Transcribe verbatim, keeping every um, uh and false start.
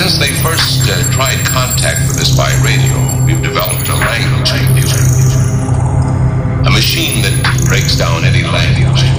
Since they first uh, tried contact with us by radio, we've developed a language computer. A machine that breaks down any language